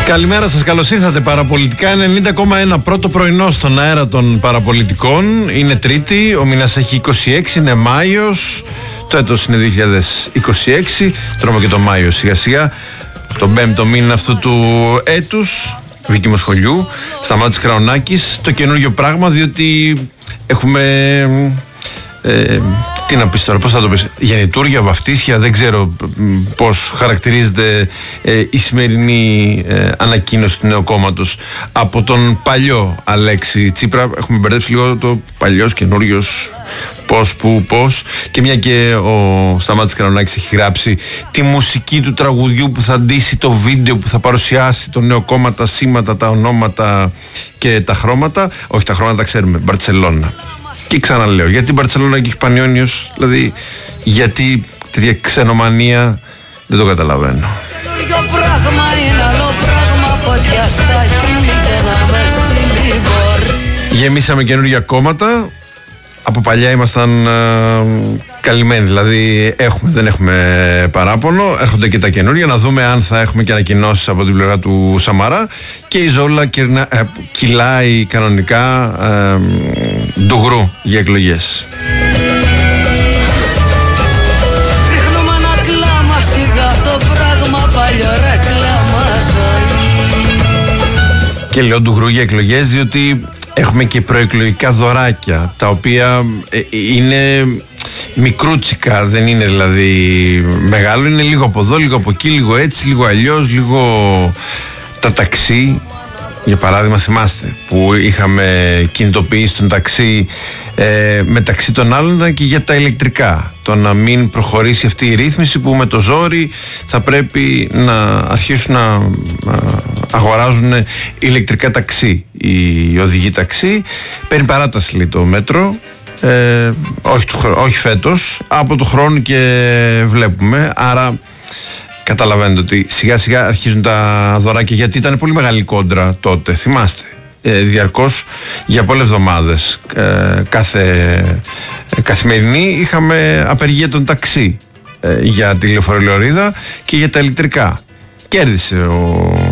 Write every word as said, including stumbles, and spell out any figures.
Καλημέρα σας, καλώς ήρθατε. Παραπολιτικά ενενήντα κόμμα ένα, πρώτο πρωινό στον αέρα των παραπολιτικών. Είναι Τρίτη, ο μήνας έχει είκοσι έξι, είναι Μάιος. Το έτος είναι δύο χιλιάδες είκοσι έξι. Τρώμε και το Μάιο σιγά σιγά. Τον πέμπτο μήνα αυτού του έτους. Βίκυμο σχολείου, Σταμάτης Κραουνάκης. Το καινούργιο πράγμα, διότι έχουμε... Ε, τι να πεις τώρα, πώς θα το πεις, γεννητούρια, βαφτίσια, δεν ξέρω πώς χαρακτηρίζεται ε, η σημερινή ε, ανακοίνωση του νέου κόμματος. Από τον παλιό Αλέξη Τσίπρα, έχουμε μπερδέψει λίγο το παλιός, καινούριος, πώς, που, πώς. Και μια και ο Σταμάτης Κραουνάκης έχει γράψει τη μουσική του τραγουδιού που θα ντύσει το βίντεο που θα παρουσιάσει το νέο κόμμα, τα σήματα, τα ονόματα και τα χρώματα. Όχι, τα χρώματα τα ξέρουμε, Μπαρτσελώνα. Και ξαναλέω, γιατί η Μπαρτσελώνα και έχει Πανιόνιος, δηλαδή γιατί τέτοια ξενομανία, δεν το καταλαβαίνω. Γεμίσαμε καινούργια κόμματα. Από παλιά ήμασταν ε, καλυμμένοι, δηλαδή έχουμε, δεν έχουμε παράπονο. Έρχονται και τα καινούργια, να δούμε αν θα έχουμε και ανακοινώσεις από την πλευρά του Σαμαρά. Και η Ζόλα κυρνα, ε, κυλάει κανονικά ε, ντουγρού για εκλογές. Και λέω ντουγρού για εκλογές διότι έχουμε και προεκλογικά δωράκια, τα οποία ε, είναι μικρούτσικα, δεν είναι δηλαδή μεγάλο, είναι λίγο από εδώ, λίγο από εκεί, λίγο έτσι, λίγο αλλιώς, λίγο τα ταξί. Για παράδειγμα, θυμάστε που είχαμε κινητοποιήσει τον ταξί ε, μεταξύ των άλλων, ήταν και για τα ηλεκτρικά. Το να μην προχωρήσει αυτή η ρύθμιση που με το ζόρι θα πρέπει να αρχίσουν να, να αγοράζουν ηλεκτρικά ταξί. Οι οδηγοί ταξί παίρνει παράταση, λέει, το μέτρο. Ε, όχι, όχι φέτος, από το χρόνο και βλέπουμε. Άρα καταλαβαίνετε ότι σιγά σιγά αρχίζουν τα δωράκια, γιατί ήταν πολύ μεγάλη κόντρα τότε, θυμάστε, ε, διαρκώς για πολλές εβδομάδες ε, κάθε ε, καθημερινή είχαμε απεργία των ταξί ε, για τη λεωφορειολεωρίδα και για τα ηλεκτρικά. Κέρδισε ο